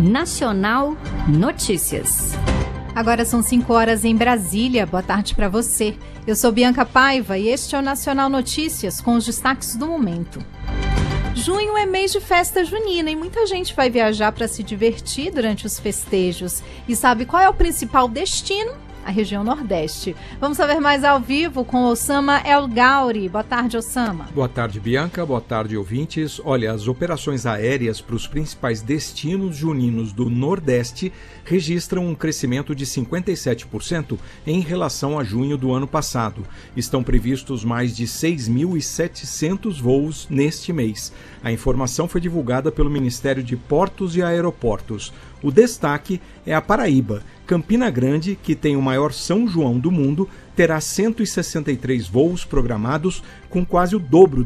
Nacional Notícias. Agora são 5 horas em Brasília. Boa tarde para você. Eu sou Bianca Paiva e este é o Nacional Notícias com os destaques do momento. Junho é mês de festa junina e muita gente vai viajar para se divertir durante os festejos. E sabe qual é o principal destino? A região Nordeste. Vamos saber mais ao vivo com Osama El Gauri. Boa tarde, Osama. Boa tarde, Bianca. Boa tarde, ouvintes. Olha, as operações aéreas para os principais destinos juninos do Nordeste registram um crescimento de 57% em relação a junho do ano passado. Estão previstos mais de 6.700 voos neste mês. A informação foi divulgada pelo Ministério de Portos e Aeroportos. O destaque é a Paraíba. Campina Grande, que tem o maior São João do mundo, terá 163 voos programados, com quase o dobro